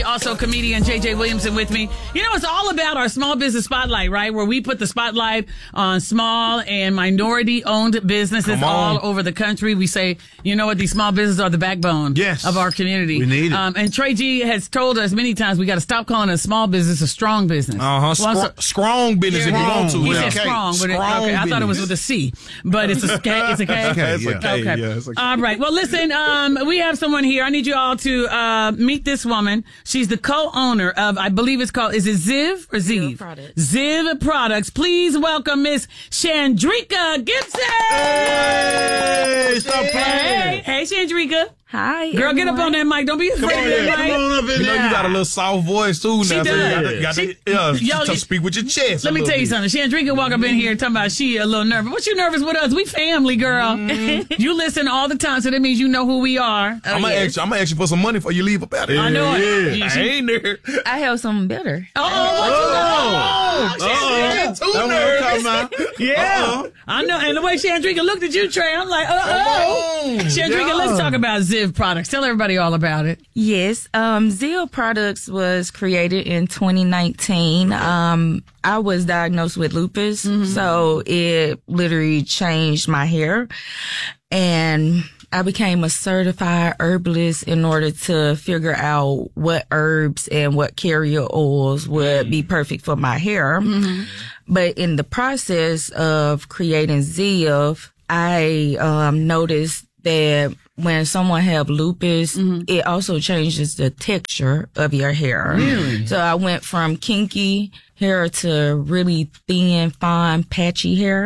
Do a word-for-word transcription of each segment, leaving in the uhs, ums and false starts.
Also, comedian J J Williamson with me. You know, it's all about our small business spotlight, right? Where we put the spotlight on small and minority-owned businesses all over the country. We say, you know what, these small businesses are the backbone yes. of our community. We need it. Um, and Trey G has told us many times we got to stop calling a small business a strong business. Uh-huh. Well, Str- so, strong business if you want to. He yeah. said strong, but it, okay, I thought it was with a C, but it's a K. It's a K. Okay, it's yeah. a K. Okay. Yeah, it's a K. All right. Well, listen, um, we have someone here. I need you all to uh, meet this woman. She's the co-owner of, I believe it's called, is it Ziv or Ziv? Ziv Products. Ziv Products. Please welcome Miss Chandrika Gibson. Hey, stop Hey, playing. hey, Chandrika. Hi, Girl, everyone. get up on that mic. Don't be afraid Come on, of that yeah, mic. come on up in you know, there. you got a little soft voice too now. She so does. you got to, got She- to, yeah, Yo, to you- speak with your chest. Let a me tell you little bit. something. Chandrika walk up in here talking about she a little nervous. What you nervous with us? We family, girl. Mm-hmm. You listen all the time, so that means you know who we are. Oh, I'm gonna yes. ask you. I'm gonna ask you for some money before you leave up out of here. I know it. Yeah, You- I ain't there. I have something better. Oh, what you know? Oh, Chandrika. too nervous. Yeah. Uh-oh. I know. And the way Chandrika looked at you, Trey, I'm like, uh-oh. Chandrika, Yeah. let's talk about Ziv Products. Tell everybody all about it. Yes, um, Ziv Products was created in twenty nineteen. Um, I was diagnosed with lupus, so it literally changed my hair, and I became a certified herbalist in order to figure out what herbs and what carrier oils would be perfect for my hair. But in the process of creating Ziv, I um, noticed that when someone have lupus, it also changes the texture of your hair. Really? So I went from kinky hair to really thin, fine, patchy hair.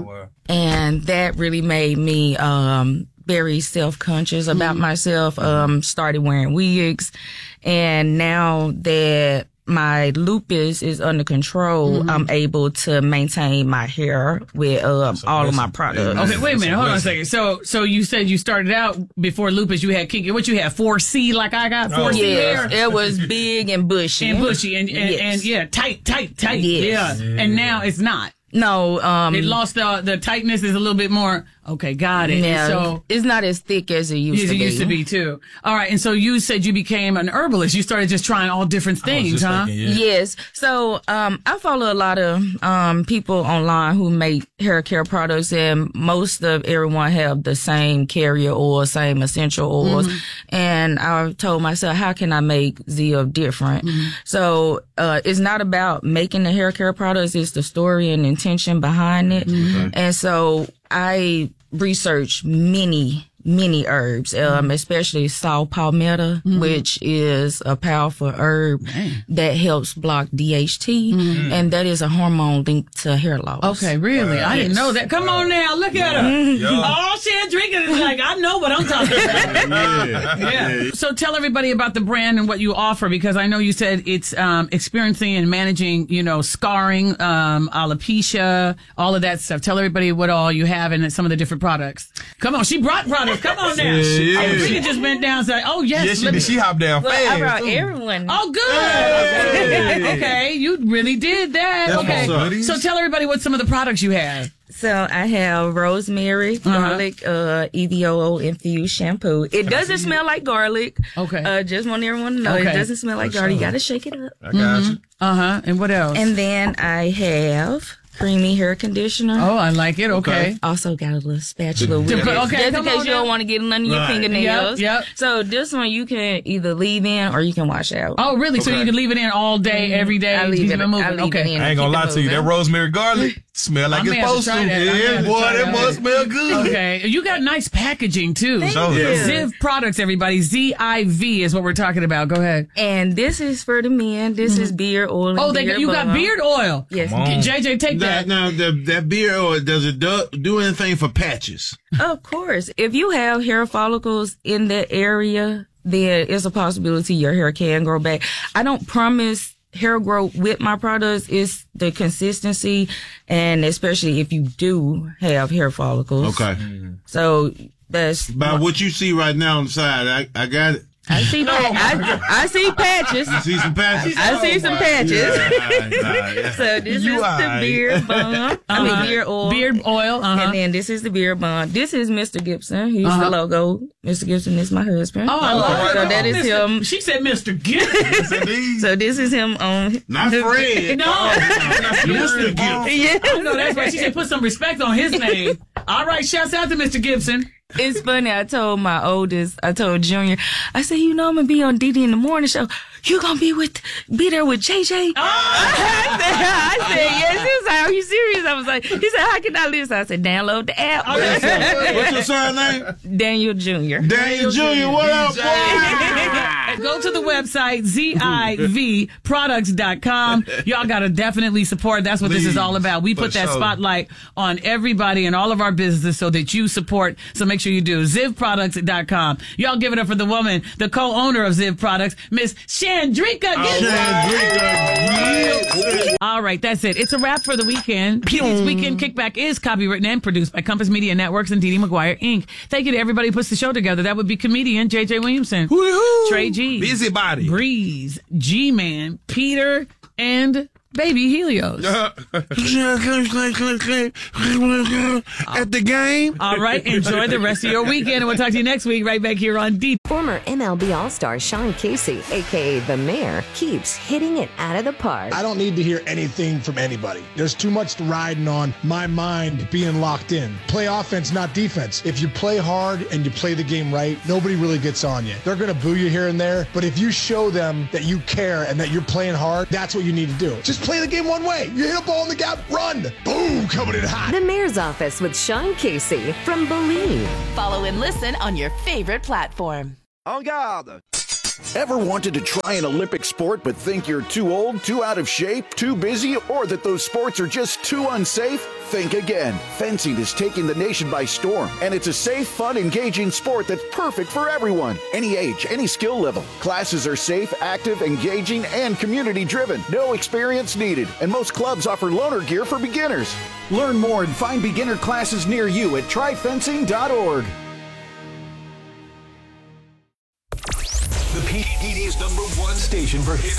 And that really made me um very self-conscious about myself. Um started wearing wigs. And now that my lupus is under control, I'm able to maintain my hair with um, all of my products. Okay, wait a minute. Hold on a second. So, so you said you started out before lupus. You had kinky. What you had? four C, like I got four C Yes, hair it was big and bushy. and bushy and and, Yes. and yeah, tight, tight, tight. Yes. Yeah. And now it's not. No, um, It lost the the tightness. Is a little bit more. Okay, got it. yeah, So. it's not as thick as it used As to it be. used to be too. All right, and so you said you became an herbalist. You started just trying all different things, just huh? thinking, yeah. Yes. So, um, I follow a lot of, um, people online who make hair care products, and most of everyone have the same carrier oil, same essential oils. And I told myself, how can I make Ziv different? So, uh, it's not about making the hair care products. It's the story and intention behind it. And so I researched many, many herbs, um, especially saw palmetto, which is a powerful herb that helps block D H T, and that is a hormone linked to hair loss. Okay, really? I didn't know that. Come on now, look at her. All she had drinking is like, I know what I'm talking about. Yeah. So tell everybody about the brand and what you offer, because I know you said it's um, experiencing and managing, you know, scarring, um, alopecia, all of that stuff. Tell everybody what all you have and some of the different products. Come on, she brought products. Come on now. Yeah. Oh, Rika just went down and said, oh, yes. Yes, she let did. me- She hopped down Well, fast. I brought too. everyone. Oh, good. Okay, you really did that. That's Okay, what's up. so tell everybody what some of the products you have. So I have rosemary, garlic, uh, E V O O infused shampoo. It doesn't smell like garlic. Okay. Uh, just want everyone to know Okay. it doesn't smell like garlic. You gotta shake it up. I got you. Uh huh. And what else? And then I have creamy hair conditioner. oh, I like it. Okay. Also got a little spatula with To it. put- okay, just in come case on you don't now. want to get it under your Right. fingernails. Yep, yep. So this one you can either leave in or you can wash out. Oh, really? So Okay. you can leave it in all day, every day. I leave keep it- moving. I leave okay. it in. I ain't gonna Keep lie it to you. That moving. rosemary garlic smell like I may it's have to supposed to. try that. I may have Yeah, to boy, try that that. must smell good. Okay. You got nice packaging too. So, you. Ziv Products, everybody. Z I V is what we're talking about. Go ahead. And this is for the men. This is beard oil. And Oh, they, beard you got balm. beard oil. Yes. Come on. J J, take Now, that. now the, that beard oil, does it do, do anything for patches? Of course. If you have hair follicles in that area, then it's a possibility your hair can grow back. I don't promise hair growth with my products. It's the consistency, and especially if you do have hair follicles. Okay. So that's By what you see right now on the side, I, I got it. I see. No. I, I see patches. You see some patches? I see some patches. Yeah, nah, yeah. So this You is are. the beard bond. I mean Uh-huh. beard oil. Beard oil. Uh-huh. And then this is the beard bond. This is Mister Gibson. He's Uh-huh. the logo. Mister Gibson is my husband. Oh, I love So it. that is Mister him. She said Mister Gibson. Yes, indeed. So this is him on. Not Fred. No. Mister Gibson. Yeah. I know that's right. She said put some respect on his name. All right, shouts out to Mister Gibson. It's funny. I told my oldest, I told Junior, I said, you know, I'm going to be on Dee Dee in the morning show. You going to be with, be there with J J? Oh. I said, I said, yes. He was like, are you serious? I was like, he said, how can I listen? I said, download the app. What's your son name? Daniel Junior Daniel Junior What up, boy? Go to the website, Z I V products dot com. Y'all got to definitely support. That's what this is Please, all about. We for put that sure. spotlight on everybody and all of our businesses so that you support. So make sure you do. Ziv products dot com. Y'all give it up for the woman, the co-owner of Ziv Products, Miss Chandrika. Chandrika. All right, that's it. It's a wrap for the weekend. This Weekend Kickback is copywritten and produced by Compass Media Networks and Dee Dee McGuire, Incorporated. Thank you to everybody who puts the show together. That would be comedian J J Williamson, Hoo-hoo. Trey G, Busybody. Breeze, G-Man, Peter, and Baby Helios. At the game. All right, enjoy the rest of your weekend, and we'll talk to you next week right back here on D. Former M L B All-Star Sean Casey, a k a. The Mayor, keeps hitting it out of the park. I don't need to hear anything from anybody. There's too much riding on my mind being locked in. Play offense, not defense. If you play hard and you play the game right, nobody really gets on you. They're going to boo you here and there, but if you show them that you care and that you're playing hard, that's what you need to do. Just play the game one way. You hit a ball in the gap, run. Boom, coming in hot. The Mayor's Office with Sean Casey from Believe. Follow and listen on your favorite platform. En garde! Ever wanted to try an Olympic sport but think you're too old, too out of shape, too busy, or that those sports are just too unsafe? Think again. Fencing is taking the nation by storm, and it's a safe, fun, engaging sport that's perfect for everyone. Any age, any skill level. Classes are safe, active, engaging, and community-driven. No experience needed, and most clubs offer loaner gear for beginners. Learn more and find beginner classes near you at try fencing dot org. The P D D's number one station for hip